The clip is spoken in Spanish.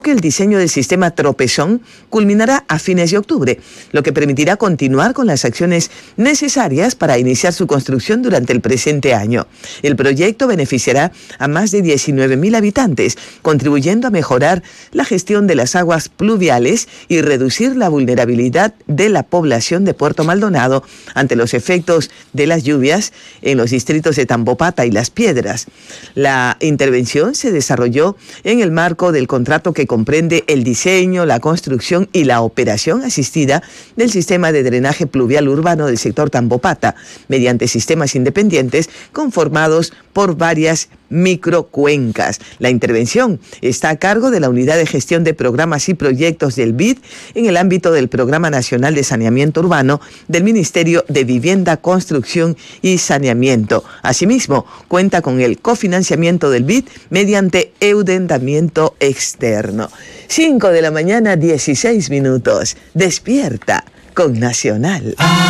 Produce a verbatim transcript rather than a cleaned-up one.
que el diseño del sistema Tropezón culminará a fines de octubre, lo que permitirá continuar con las acciones necesarias para iniciar su construcción durante el presente año. El proyecto beneficiará a más de diecinueve mil habitantes, contribuyendo a mejorar la gestión de las aguas pluviales y reducir la vulnerabilidad de la población de Puerto Maldonado ante los efectos de las lluvias en los distritos de Tambopata y Las Piedras. La intervención se desarrolló en el marco del contrato que comprende el diseño, la construcción y la operación asistida del sistema de drenaje pluvial urbano del sector Tambopata, mediante sistemas independientes conformados por varias microcuencas. La intervención está a cargo de la Unidad de Gestión de Programas y Proyectos del B I D en el ámbito del Programa Nacional de Saneamiento Urbano del Ministerio de Vivienda, Construcción y Saneamiento. Asimismo, cuenta con el cofinanciamiento del B I D mediante endeudamiento externo. cinco de la mañana, dieciséis minutos. Despierta con Nacional.